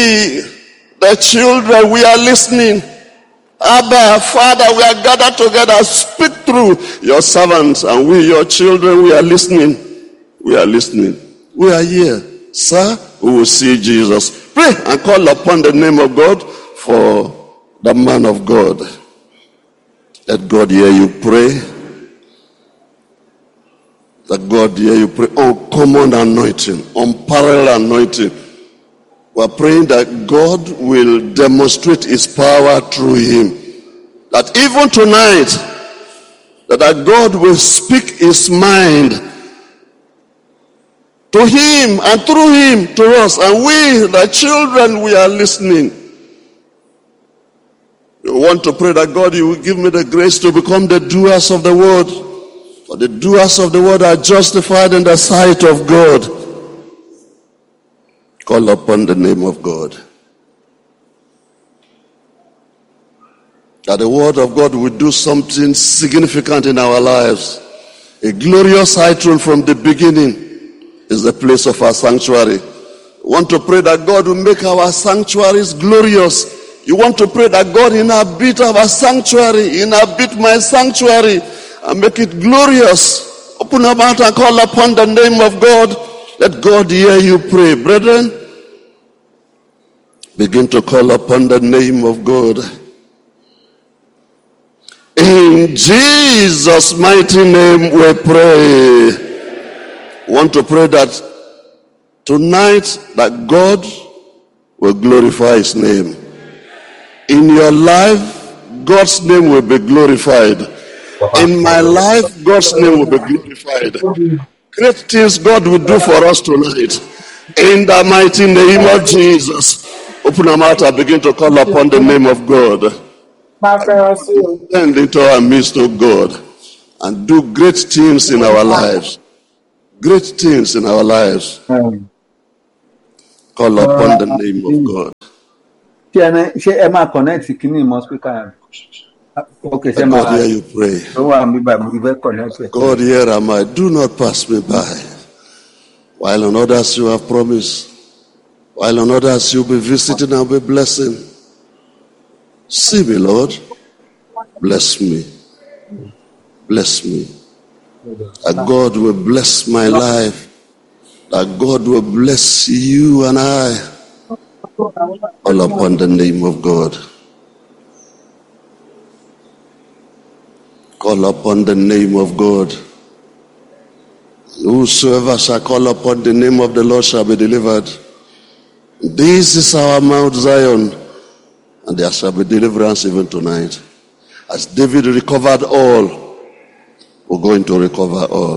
the children, we are listening. Abba, Father, we are gathered together. Speak through your servants, and we, your children, we are listening. We are listening. We are here. Sir, we will see Jesus. Pray and call upon the name of God for the man of God. Let God hear you pray. Let God hear you pray. Uncommon anointing, unparalleled anointing. We are praying that God will demonstrate his power through him. That even tonight, that God will speak his mind to him and through him to us. And we, the children, we are listening. We want to pray that God, you will give me the grace to become the doers of the word. For the doers of the word are justified in the sight of God. Call upon the name of God. That the word of God will do something significant in our lives. A glorious high throne from the beginning is the place of our sanctuary. We want to pray that God will make our sanctuaries glorious. You want to pray that God inhabit our sanctuary, inhabit my sanctuary, and make it glorious. Open your mouth and call upon the name of God. Let God hear you pray. Brethren, begin to call upon the name of God. In Jesus' mighty name we pray. We want to pray that tonight that God will glorify his name. In your life, God's name will be glorified. In my life, God's name will be glorified. Great things God will do for us tonight. In the mighty name of Jesus. Open our mouth and begin to call upon the name of God. Stand into our midst, O God, and do great things in our lives. Great things in our lives. Call upon the name of God. God hear you pray. God, here am I. Do not pass me by. While on others you have promised. While on others you'll be visiting and be blessing. See me, Lord. Bless me. Bless me. That God will bless my life. That God will bless you and I. All upon the name of God. Call upon the name of God. Whosoever shall call upon the name of the Lord shall be delivered. This is our Mount Zion, and there shall be deliverance even tonight. As David recovered all, we're going to recover all.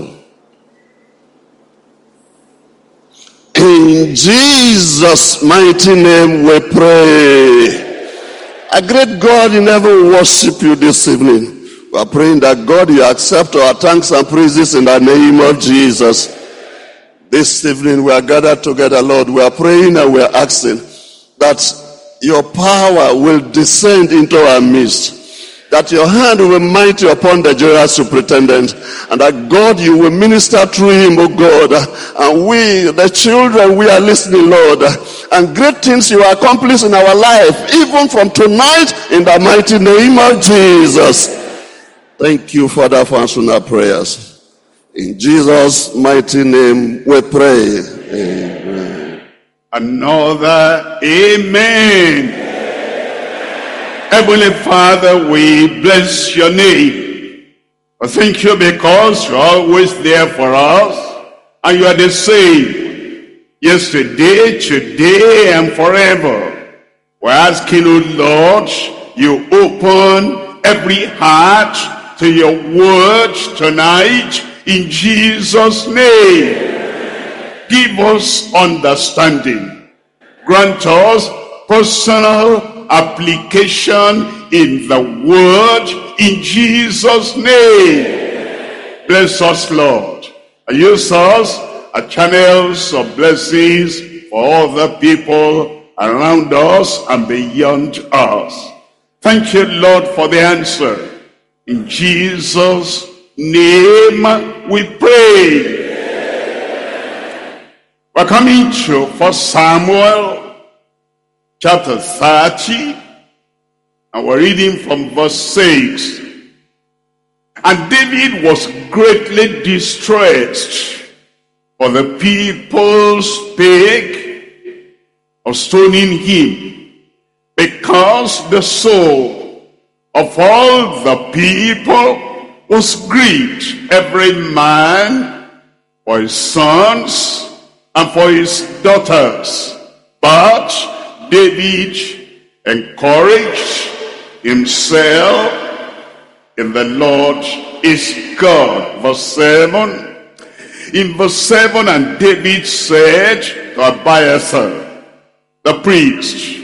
In Jesus' mighty name we pray. A great God in heaven will worship you this evening. We are praying that God, you accept our thanks and praises in the name of Jesus. This evening we are gathered together, Lord. We are praying and we are asking that your power will descend into our midst. That your hand will be mighty upon the general superintendent, and that God, you will minister through him, O God. And we, the children, we are listening, Lord. And great things you accomplish in our life, even from tonight, in the mighty name of Jesus. Thank you, Father, for answering our prayers. In Jesus' mighty name we pray. Amen. Another amen. Heavenly Father, we bless your name. I thank you because you're always there for us, and you are the same yesterday, today, and forever. We're asking, O Lord, you open every heart to your word tonight in Jesus' name. Give us understanding. Grant us personal application in the word in Jesus' name. Bless us, Lord. Use us as channels of blessings for other people around us and beyond us. Thank you, Lord, for the answer. In Jesus' name we pray. We're coming to 1 Samuel chapter 30, and we're reading from verse 6. And David was greatly distressed, for the people spake of stoning him, because the soul of all the people was grieved, every man for his sons and for his daughters. But David encouraged himself in the Lord is God. Verse 7. In verse 7, and David said to Abiathar, the priest,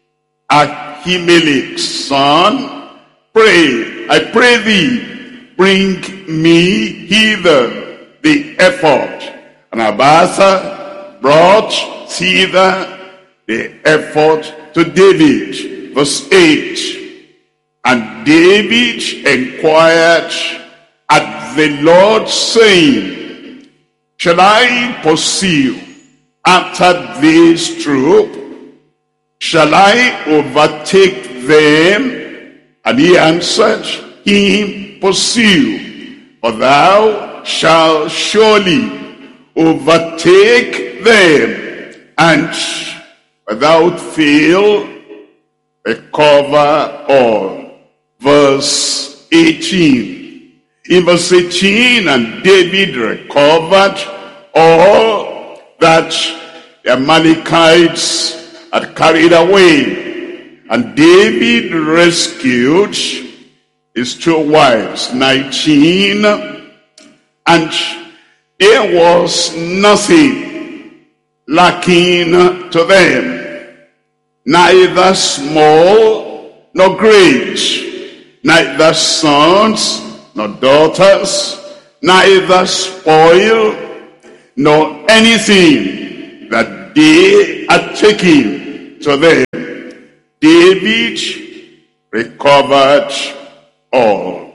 Ahimelech's son, pray, I pray thee, bring me hither the ephod. And Abiathar brought hither the ephod to David. Verse 8. And David inquired at the Lord, saying, shall I pursue after this troop? Shall I overtake them? And he answered him, pursue, for thou shalt surely overtake them, and without fail recover all. Verse 18. In verse 18, and David recovered all that the Amalekites had carried away. And David rescued his 2 wives. 19. And there was nothing lacking to them, neither small nor great, neither sons nor daughters, neither spoil nor anything that they had taken to them. David recovered all.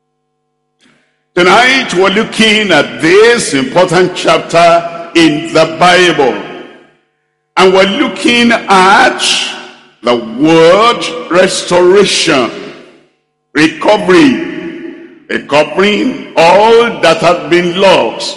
Tonight we're looking at this important chapter in the Bible, and we're looking at the word restoration. Recovering all that had been lost,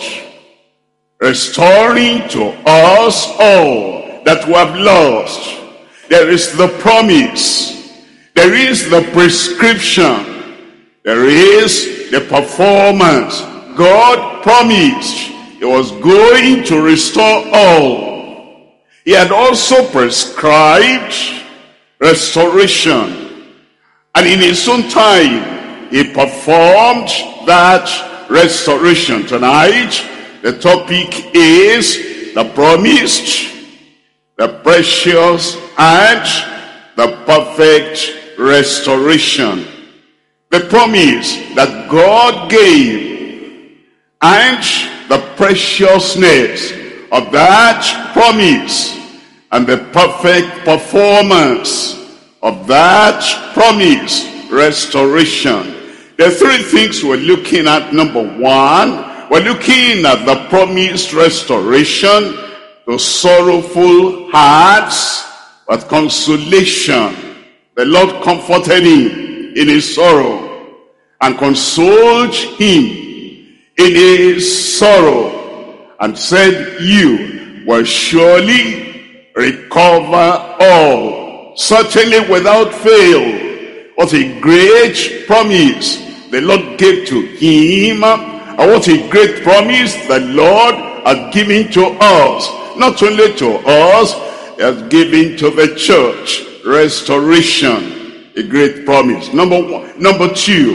restoring to us all that we have lost. There is the promise, there is the prescription, there is the performance. God promised he was going to restore all. He had also prescribed restoration, and in his own time, he performed that restoration. Tonight, the topic is the promised, the precious, and the perfect restoration. The promise that God gave, and the preciousness of that promise, and the perfect performance of that promise, restoration. There are 3 things we're looking at. Number 1, we're looking at the promised restoration to sorrowful hearts with consolation. The Lord comforted him in his sorrow and consoled him in his sorrow, and said, you will surely recover all. Certainly without fail. What a great promise the Lord gave to him, and what a great promise the Lord has given to us. Not only to us, he has given to the church. Restoration, a great promise. Number 1. Number 2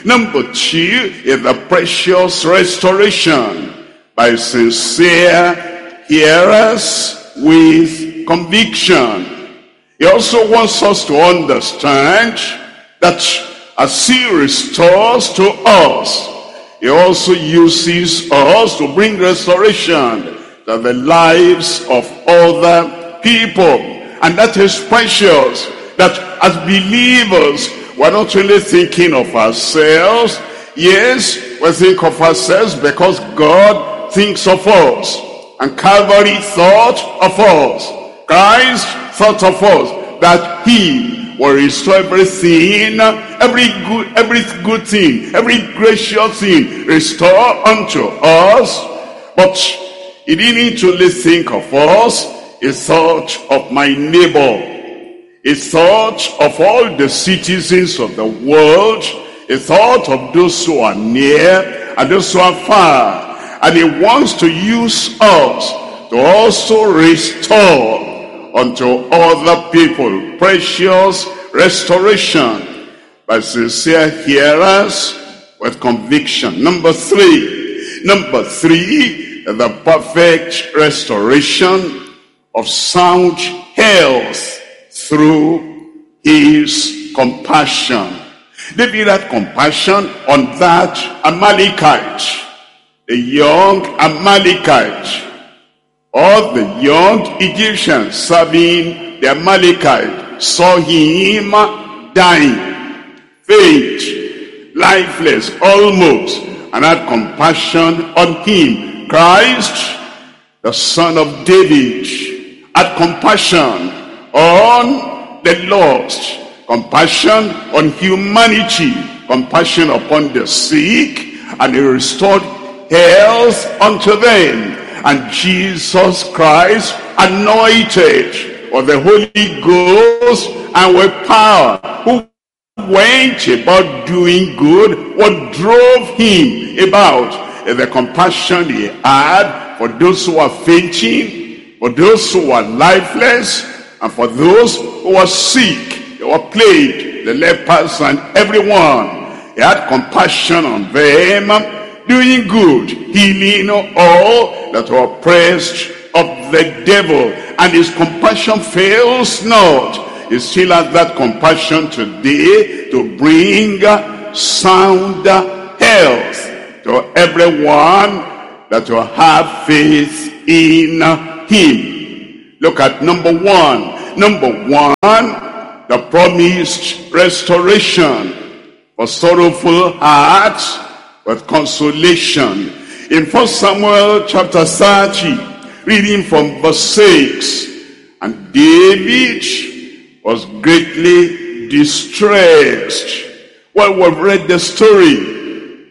is the precious restoration by sincere hearers with conviction. He also wants us to understand that as he restores to us, he also uses us to bring restoration to the lives of other people. And that is precious, that as believers, we're not only thinking of ourselves. Yes, we think of ourselves because God thinks of us, and Calvary thought of us. Christ thought of us, that he will restore everything, every good thing, every gracious thing, restore unto us. But he didn't only think of us, he thought of my neighbor. He thought of all the citizens of the world. He thought of those who are near and those who are far. And he wants to use us to also restore unto other people precious restoration by sincere hearers with conviction. Number three, the perfect restoration of sound health through his compassion. David had compassion on that Amalekite, the young Amalekite, or the young Egyptian serving the Amalekite, saw him dying, faint, lifeless almost, and had compassion on him. Christ, the son of David, had compassion on the lost, compassion on humanity, compassion upon the sick, and he restored health unto them. And Jesus Christ, anointed with the Holy Ghost and with power, who went about doing good, what drove him about is the compassion he had for those who are fainting, for those who are lifeless, and for those who are sick, they were plagued, the lepers and everyone. He had compassion on them, doing good, healing all that were oppressed of the devil. And his compassion fails not. He still has that compassion today to bring sound health to everyone that will have faith in him. Look at number one. Number one, the promised restoration for sorrowful hearts with consolation. In 1 Samuel chapter 30, reading from verse 6, and David was greatly distressed. Well, we've read the story.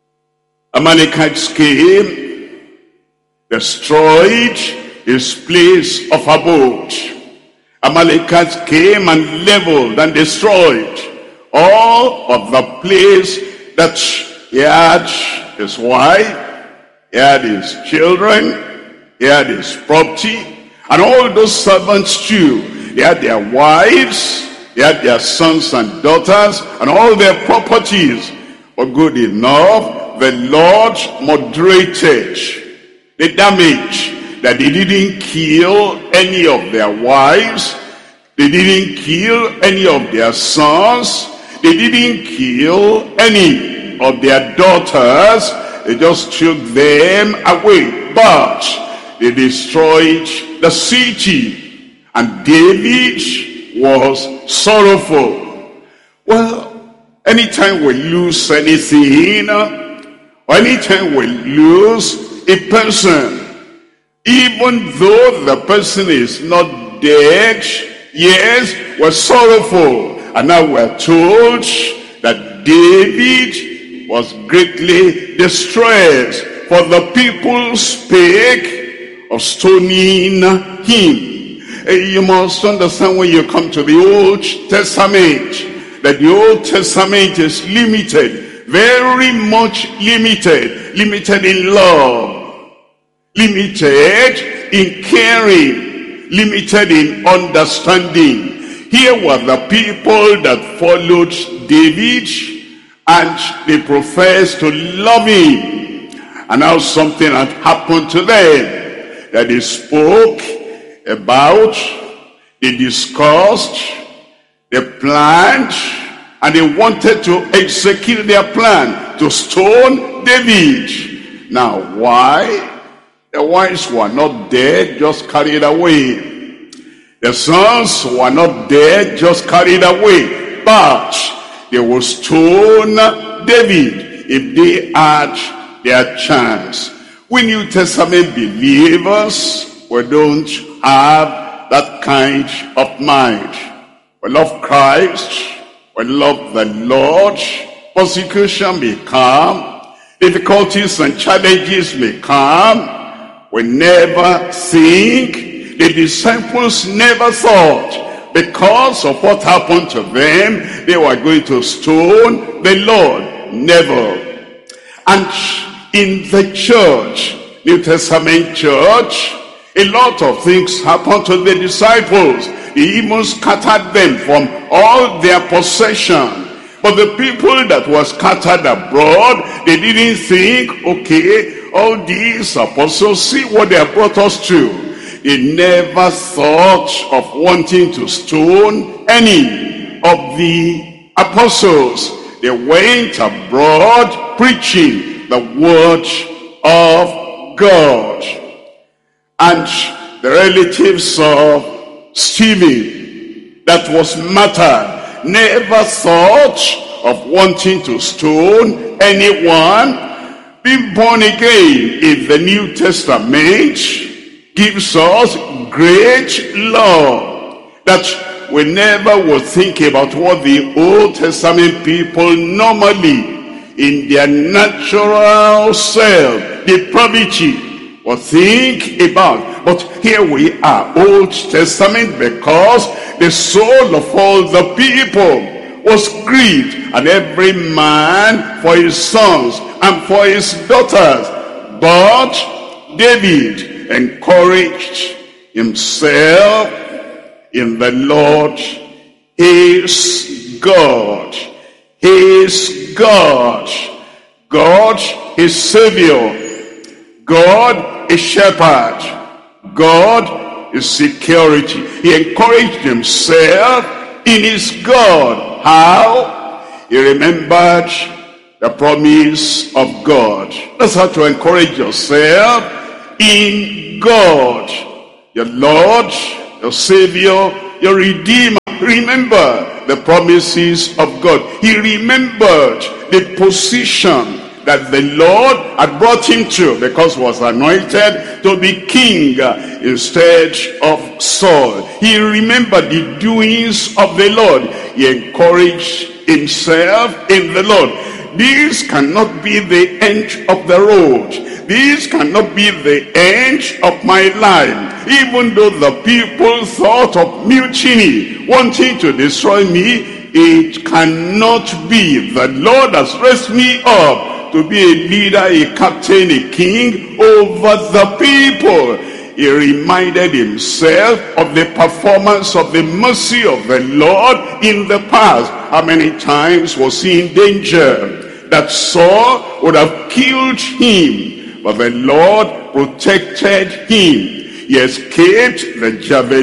Amalekites came, destroyed his place of abode. Amalekites came and leveled and destroyed all of the place that he had his wife, he had his children, he had his property, and all those servants too. They had their wives, they had their sons and daughters, and all their properties. But good enough, the Lord moderated the damage, that they didn't kill any of their wives, they didn't kill any of their sons, they didn't kill any of their daughters, they just took them away. But they destroyed the city, and David was sorrowful. Well, anytime we lose anything, or anytime we lose a person, even though the person is not dead, yes, we're sorrowful. And now we're told that David was greatly distressed, for the people spake of stoning him. You must understand, when you come to the Old Testament, that the Old Testament is limited, very much limited. Limited in love, limited in caring, limited in understanding. Here were the people that followed David, and they professed to love him. And now something had happened to them, that they spoke about, they discussed, they planned, and they wanted to execute their plan to stone David. Now why? The wives were not dead, just carried away. The sons were not dead, just carried away. But they will stone David if they had their chance. We New Testament believers, we don't have that kind of mind. We love Christ, we love the Lord. Persecution may come, difficulties and challenges may come. We never think, the disciples never thought, because of what happened to them, they were going to stone the Lord. Never. And in the church, New Testament church, a lot of things happened to the disciples. He even scattered them from all their possession. But the people that were scattered abroad, they didn't think, okay, all these apostles, see what they have brought us to. They never thought of wanting to stone any of the apostles. They went abroad preaching the word of God. And the relatives of Stephen that was martyred never thought of wanting to stone anyone. Being born again in the New Testament gives us great love that we never would think about what the Old Testament people normally in their natural self, depravity, would think about. But here we are, Old Testament, because the soul of all the people was grieved, and every man for his sons and for his daughters. But David encouraged himself in the Lord his God. His God. God his Savior. God his shepherd. God is security. He encouraged himself in his God. How? He remembered the promise of God. That's how to encourage yourself in God. Your Lord, your Savior, your Redeemer. Remember the promises of God. He remembered the position that the Lord had brought him to, because he was anointed to be king instead of Saul. He remembered the doings of the Lord. He encouraged himself in the Lord. This cannot be the end of the road. This cannot be the end of my life. Even though the people thought of mutiny, wanting to destroy me, it cannot be. The Lord has raised me up to be a leader, a captain, a king over the people. He reminded himself of the performance of the mercy of the Lord in the past. How many times was he in danger that Saul would have killed him, but the Lord protected him. He escaped the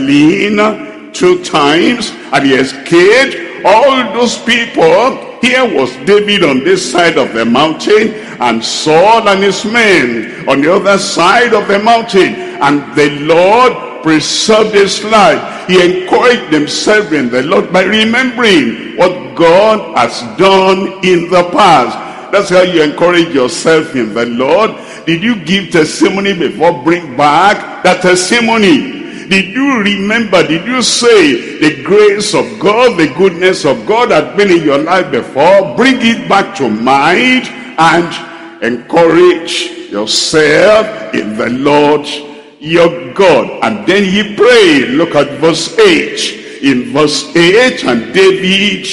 javelin 2 times, and he escaped all those people. Here was David on this side of the mountain, and Saul and his men on the other side of the mountain, and the Lord preserved his life. He encouraged himself in the Lord by remembering what God has done in the past. That's how you encourage yourself in the Lord. Did you give testimony before? Bring back that testimony. Did you remember, did you say the grace of God, the goodness of God had been in your life before? Bring it back to mind and encourage yourself in the Lord your God. And then he prayed. Look at verse 8. In verse 8, and David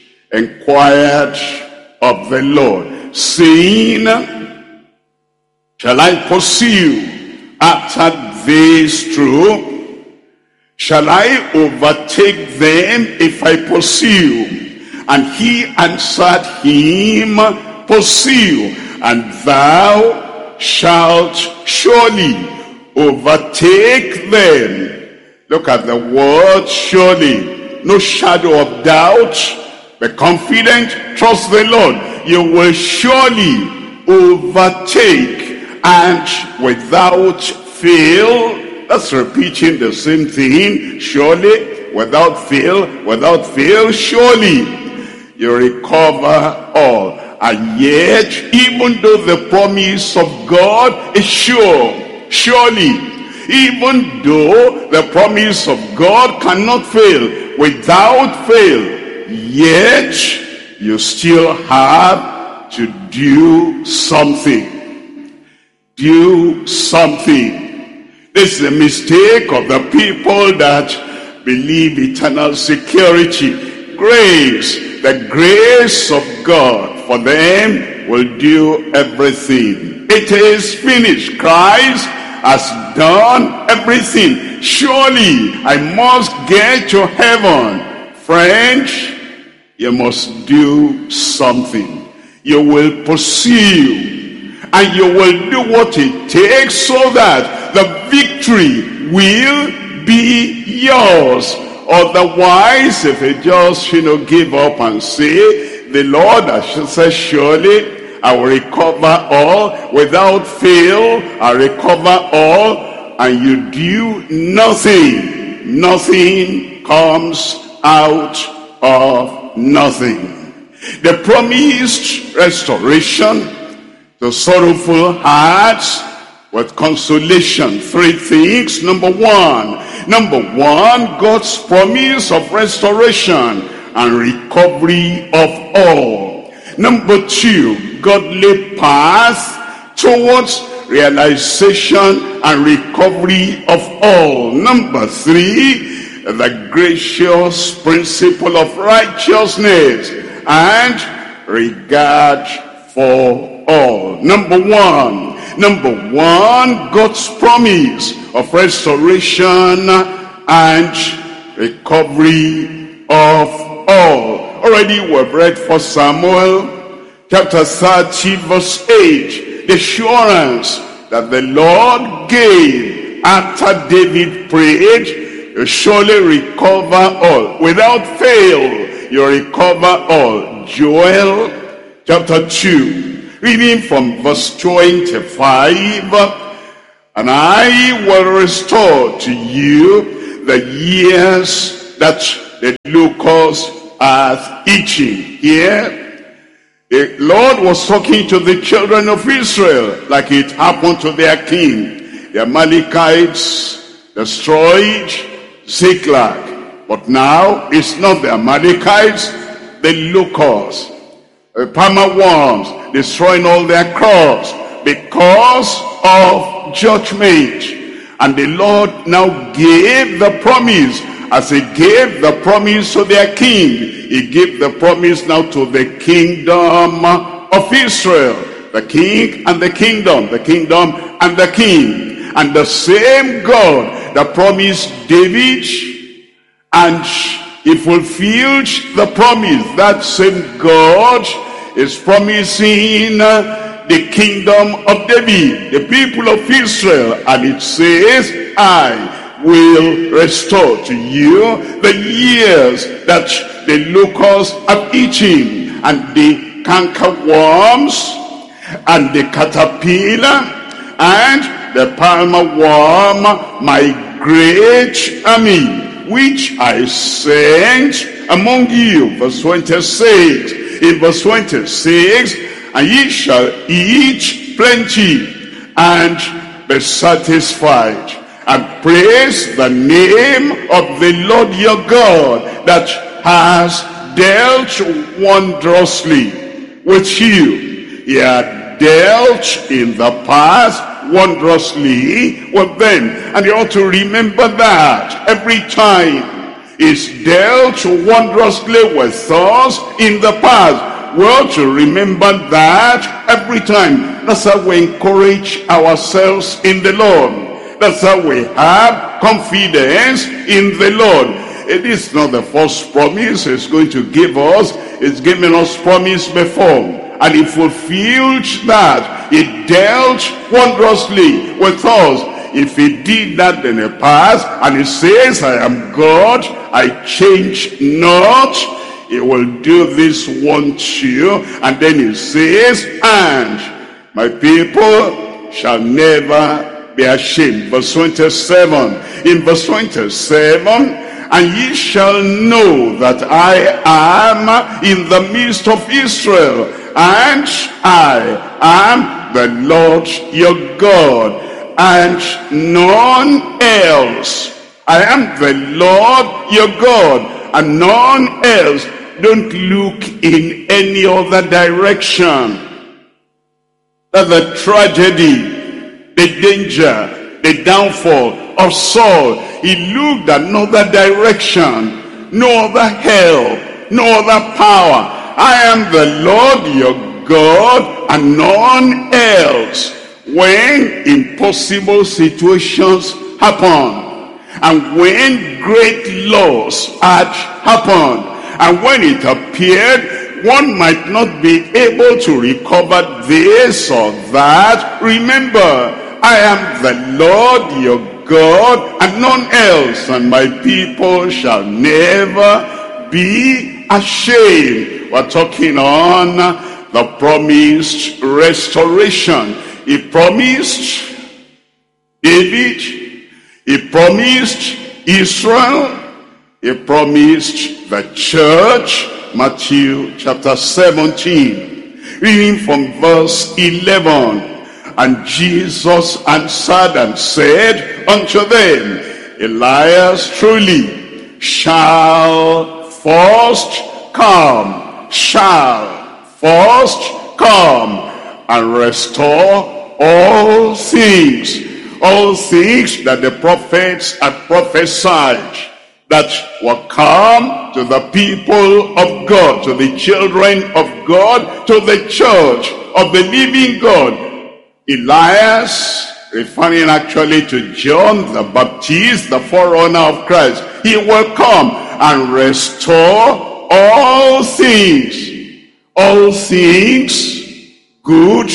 inquired of the Lord, saying, shall I pursue after this troop? Shall I overtake them if I pursue? And he answered him, pursue, and thou shalt surely overtake them. Look at the word surely. No shadow of doubt. Be confident. Trust the Lord. You will surely overtake, and without fail. That's repeating the same thing. Surely, without fail, surely you recover all. And yet, even though the promise of God is sure, surely Even though the promise of God cannot fail, without fail, yet you still have to do something. Do something. This is a mistake of the people that believe eternal security. Grace, the grace of God for them will do everything. It is finished. Christ has done everything. Surely I must get to heaven. Friend, you must do something. You will pursue, and you will do what it takes so that the victory will be yours. Otherwise, if you just, give up and say, the Lord has said, surely I will recover all. Without fail, I recover all. And you do nothing. Nothing comes out of nothing. The promised restoration to sorrowful hearts with consolation. Three things. Number one, God's promise of restoration and recovery of all. Number two, godly path towards realization and recovery of all. Number three, the gracious principle of righteousness and regard for all. Number one, God's promise of restoration and recovery of all. Already we've read 1 Samuel chapter 30 verse 8. The assurance that the Lord gave after David prayed, you surely recover all. Without fail, you recover all. Joel chapter 2, reading from verse 25. And I will restore to you the years that the locust hath eaten. Here, the Lord was talking to the children of Israel like it happened to their king. The Amalekites destroyed Ziklag. But now it's not the Amalekites, the locusts, the palmer worms, destroying all their crops because of judgment. And the Lord now gave the promise. As he gave the promise to their king, he gave the promise now to the kingdom of Israel. The king and the kingdom, the kingdom and the king. And the same God that promised David, and he fulfilled the promise. That same God is promising the kingdom of David, the people of Israel. And it says, I will restore to you the years that the locusts have eaten, and the cankerworms, and the caterpillar, and the palmer worm, my great army, which I sent among you. Verse 26. In verse 26, and ye shall eat plenty and be satisfied, and praise the name of the Lord your God that has dealt wondrously with you. He had dealt in the past wondrously with them. And you ought to remember that every time he's dealt wondrously with us in the past. We ought to remember that every time. That's how we encourage ourselves in the Lord. That's how we have confidence in the Lord. It is not the first promise he's going to give us. He's given us promise before. And he fulfilled that. He dealt wondrously with us. If he did that in the past, and he says, I am God, I change not, he will do this one too. And then he says, and my people shall never be ashamed. Verse 27. In verse 27, and ye shall know that I am in the midst of Israel, and I am the Lord your God. and none else. I am the Lord your God, and none else. Don't look in any other direction. That's the tragedy, the danger, the downfall of Saul. He looked another direction, no other help, no other power. I am the Lord your God and none else. When impossible situations happen, and when great loss had happened, and when it appeared one might not be able to recover this or that, remember, I am the Lord your God and none else, and my people shall never be ashamed. We're talking on the promised restoration. He promised David, he promised Israel, he promised the church. Matthew chapter 17, reading from verse 11. And Jesus answered and said unto them, Elias truly shall first come, and restore all things that the prophets had prophesied, that will come to the people of God, to the children of God, to the church of the living God. Elias, referring actually to John the Baptist, the forerunner of Christ, he will come and restore all things, good,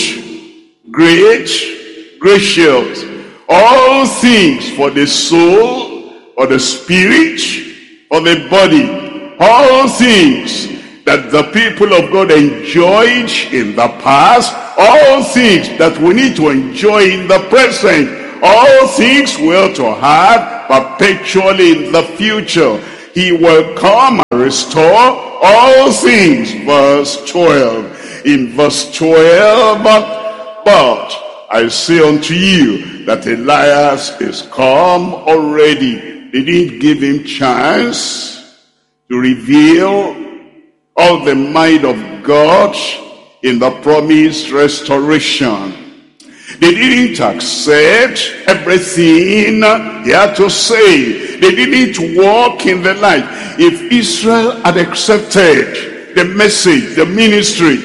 great, gracious, all things for the soul, for the spirit, for the body, all things that the people of God enjoyed in the past, all things that we need to enjoy in the present, all things we ought to have perpetually in the future. He will come and restore all things. Verse 12. In verse 12, but I say unto you that Elias is come already. They didn't give him chance to reveal all the might of God in the promised restoration. They didn't accept everything he had to say. They didn't walk in the light. If Israel had accepted the message, the ministry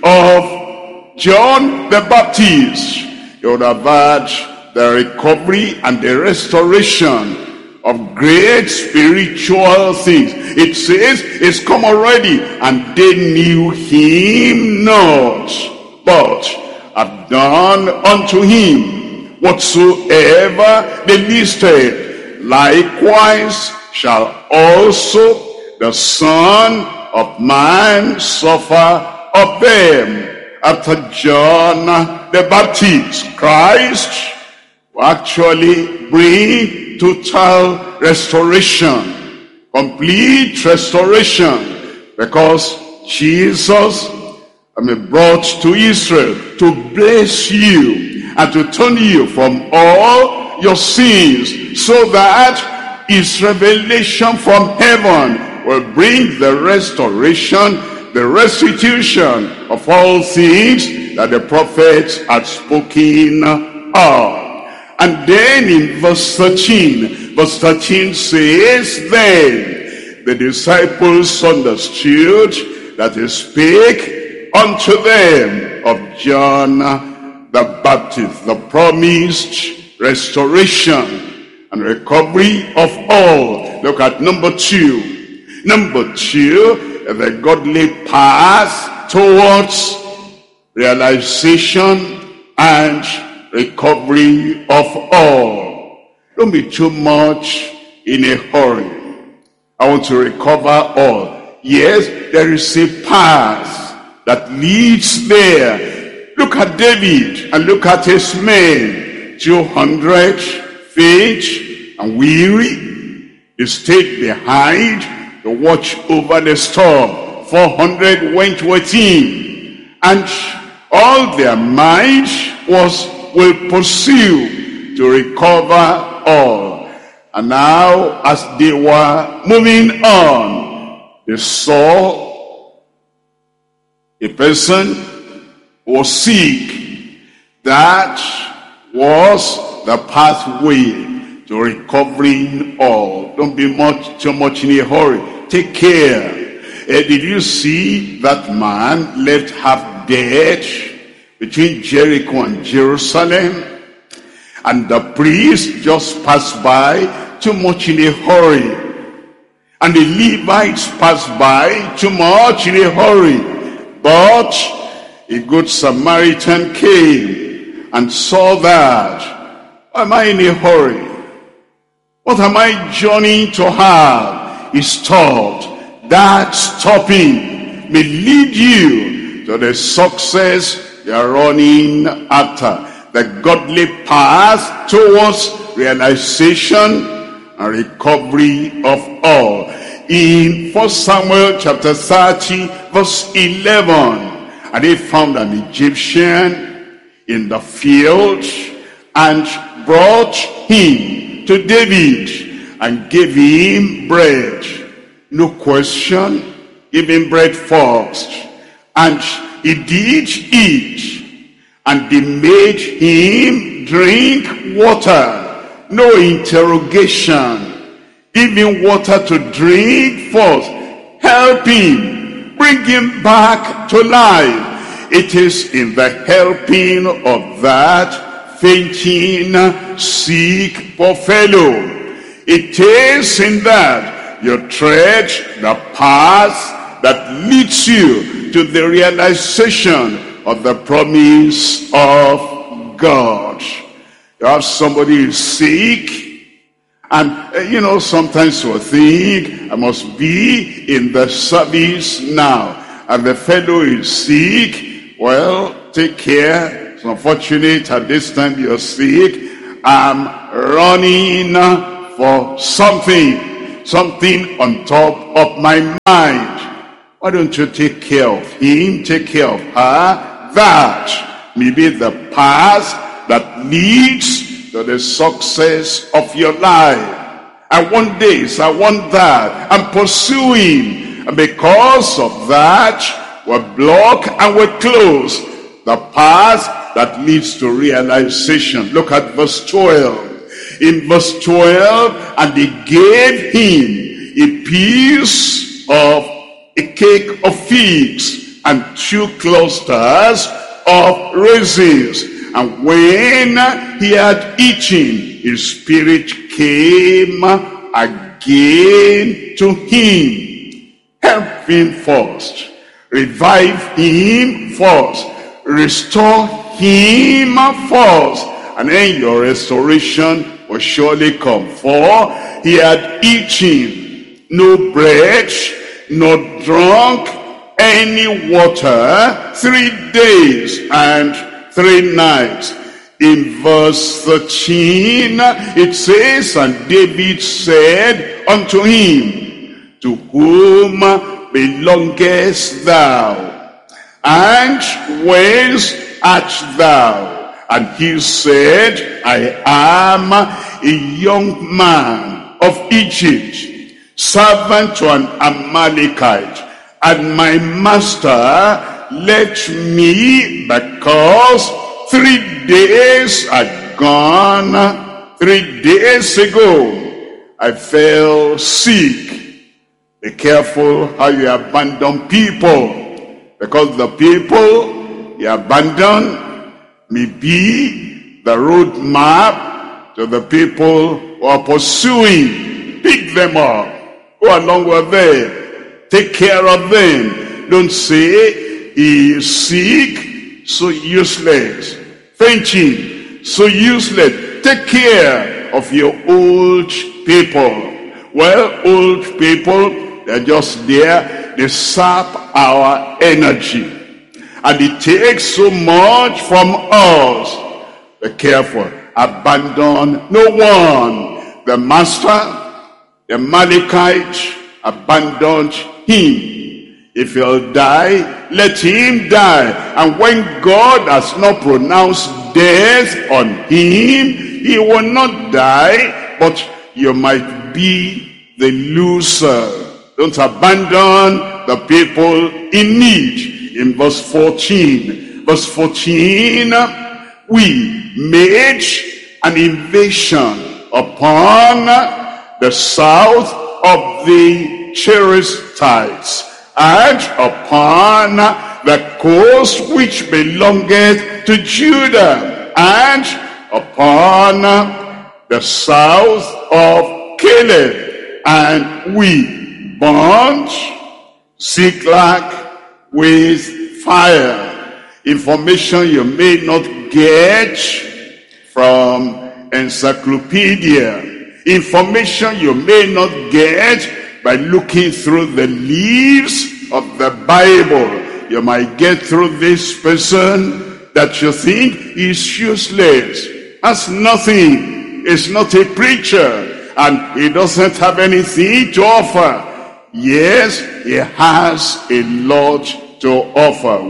of John the Baptist, you would have had the recovery and the restoration of great spiritual things. It says it's come already, and they knew him not, but have done unto him whatsoever they listed. Likewise shall also the Son of Man suffer of them. After John the Baptist, Christ will actually bring total restoration, complete restoration, because Jesus brought to Israel to bless you and to turn you from all your sins, so that his revelation from heaven will bring the restoration, the restitution of all things that the prophets had spoken of. And then in verse 13 says, then the disciples understood that he spake unto them of John the Baptist, the promised restoration and recovery of all. Look at number 2. Number 2, the godly path towards realization and recovery of all. Don't be too much in a hurry. I want to recover all. Yes, there is a path that leads there. Look at David and look at his men. 200 faint and weary. They stayed behind to watch over the storm. 400 went with him, and all their might was will pursue to recover all. And now, as they were moving on, they saw a person who was sick. That was the pathway to recovering all. Don't be too much in a hurry. Take care. Did you see that man left half dead between Jericho and Jerusalem? And the priest just passed by, too much in a hurry. And the Levites passed by, too much in a hurry. But a good Samaritan came and saw that. Why am I in a hurry? What am I journeying to have? He stopped. That stopping may lead you to the success you are running after. The godly path towards realization and recovery of all. In 1 Samuel chapter 30 verse 11, and they found an Egyptian in the field and brought him to David and gave him bread. No question, give him bread first. And he did eat. And they made him drink water. No interrogation. Give him water to drink first. Help him. Bring him back to life. It is in the helping of that fainting, sick poor fellow. It is in that you tread the path that leads you to the realization of the promise of God. You have somebody who is sick, and sometimes you think, I must be in the service now, and the fellow is sick. Well, take care. It's unfortunate at this time you're sick. I'm running for something on top of my mind. Why don't you take care of him, take care of her? That may be the path that leads to the success of your life. I want this, I want that. I'm pursuing. And because of that, we're blocked and we're closed. The path that leads to realization. Look at verse 12. In verse 12, and they gave him a piece of a cake of figs and 2 clusters of raisins. And when he had eaten, his spirit came again to him. Help him first. Revive him first. Restore him first. And then your restoration will surely come. For he had eaten no bread, nor drunk any water 3 days and 3 nights. In verse 13, it says, and David said unto him, to whom belongest thou? And whence art thou? And he said, I am a young man of Egypt, servant to an Amalekite. And my master left me because 3 days had gone. 3 days ago, I fell sick. Be careful how you abandon people, because the people you abandon may be the road map to the people who are pursuing. Pick them up. Go along with them. Take care of them. Don't say, he is sick, so useless. Fainting, so useless. Take care of your old people. Well, old people, they're just there. They sap our energy. And it takes so much from us. Be careful. Abandon no one. The master, the Amalekite, abandoned him. If he'll die, let him die. And when God has not pronounced death on him, he will not die, but you might be the loser. Don't abandon the people in need. In verse 14, we made an invasion upon the south of the Cherethites, and upon the coast which belongeth to Judah, and upon the south of Caleb, and we burnt Ziklag with fire. Information you may not get from encyclopedia. Information you may not get by looking through the leaves of the Bible. You might get through this person that you think is useless, has nothing, is not a preacher, and he doesn't have anything to offer. Yes, he has a lot to offer.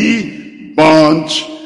We burnt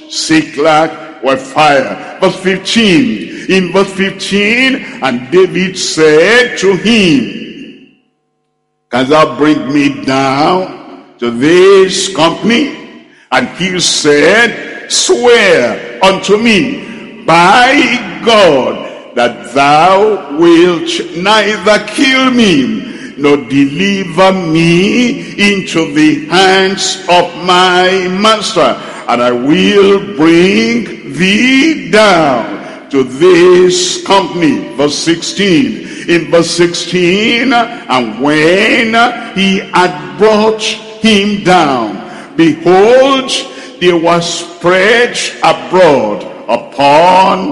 Ziklag with fire. Verse 15. In verse 15, and David said to him, can thou bring me down to this company? And he said, swear unto me by God that thou wilt neither kill me nor deliver me into the hands of my master, and I will bring thee down to this company. Verse 16. In verse 16, and when he had brought him down, behold, they were spread abroad upon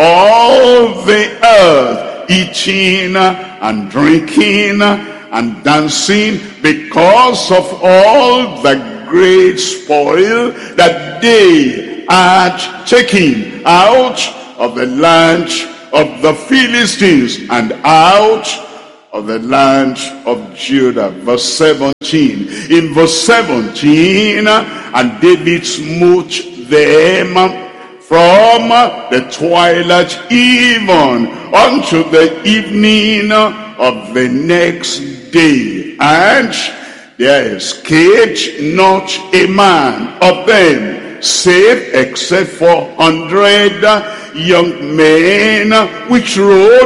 all the earth, eating and drinking and dancing, because of all the great spoil that they had taken out of the land of the Philistines and out of the land of Judah. Verse 17. In verse 17, and David smote them from the twilight even unto the evening of the next day, and there escaped not a man of them, save except 400 young men which rode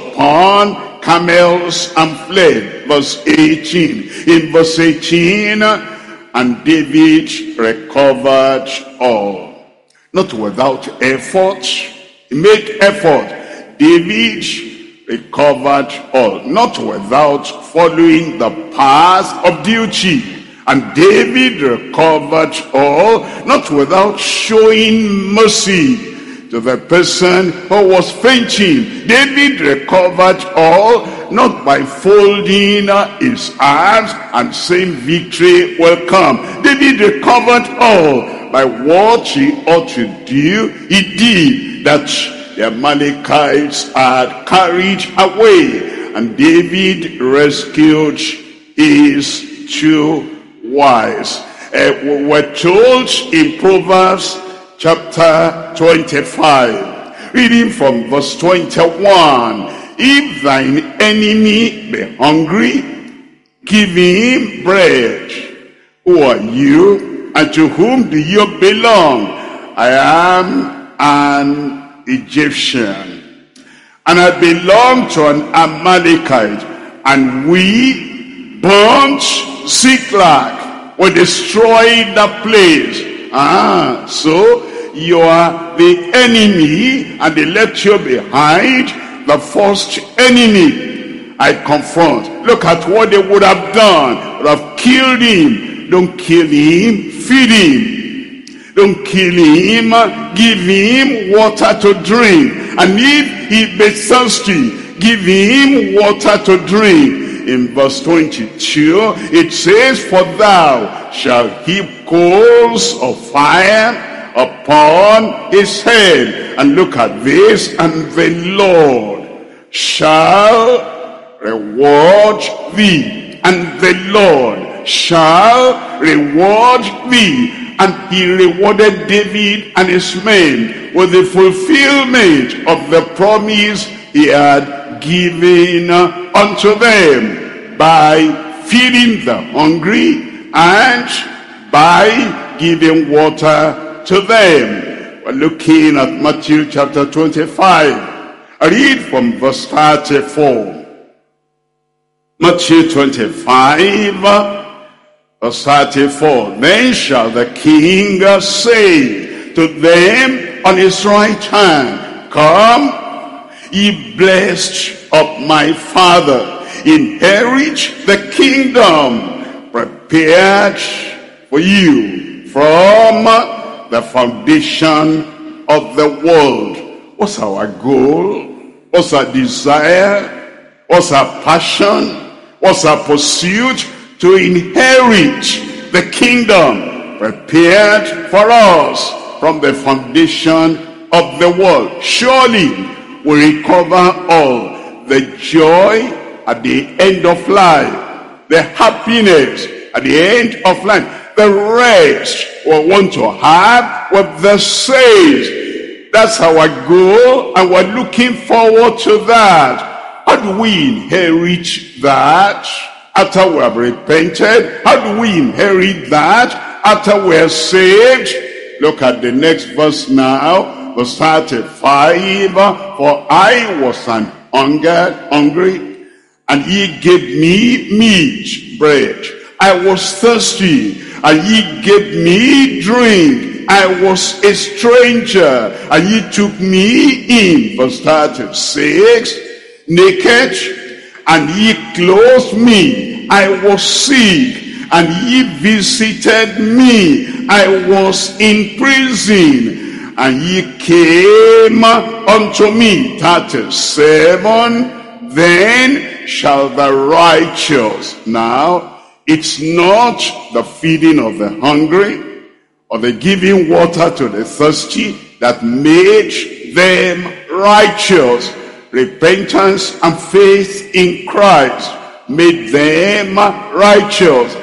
upon camels and fled. Verse 18. In verse 18, and David recovered all. Not without effort. He made effort. David recovered all. Not without following the path of duty. And David recovered all, not without showing mercy to the person who was fainting. David recovered all, not by folding his arms and saying victory will come. David recovered all by what he ought to do. He did, that the Amalekites had carried away, and David rescued his two wives. We're told in Proverbs chapter 25, reading from verse 21, if thine enemy be hungry, give him bread. Who are you, and to whom do you belong? I am an Egyptian, and I belong to an Amalekite, and we burnt Ziklag, we destroyed the place. So you are the enemy, and they left you behind, the first enemy. I confront. Look at what they would have done. Would have killed him. Don't kill him, feed him. Don't kill him, give him water to drink. And if he be thirsty, give him water to drink. In verse 22, it says, for thou shalt heap coals of fire upon his head. And look at this, and the Lord shall reward thee, and the Lord shall reward thee. And he rewarded David and his men with the fulfillment of the promise he had given unto them, by feeding the hungry and by giving water to them. We're looking at Matthew chapter 25. I read from verse 34. Matthew 25, verse 34. Then shall the king say to them on his right hand, Come, ye blessed of my Father, inherit the kingdom prepared for you from the foundation of the world. What's our goal? What's our desire? What's our passion? What's our pursuit? To inherit the kingdom prepared for us from the foundation of the world. Surely we recover all the joy at the end of life, the happiness at the end of life, the rest we want to have with the saints. That's our goal, and we're looking forward to that. How do we inherit that after we have repented? How do we inherit that after we are saved? Look at the next verse now, verse 35. For I was an hungry, and ye gave me meat, bread. I was thirsty, and ye gave me drink. I was a stranger, and ye took me in. Verse 36. Naked, and ye clothed me. I was sick, and ye visited me. I was in prison, and ye came unto me. 37. Then shall the righteous. Now, it's not the feeding of the hungry or the giving water to the thirsty that made them righteous. Repentance and faith in Christ made them righteous.